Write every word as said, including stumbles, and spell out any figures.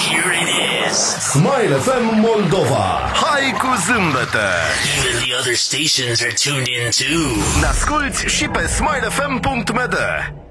Here it is. Smile F M Moldova. Hai cu zâmbete. Even the other stations are tuned in too. Ne asculti și pe smile f m punct m d.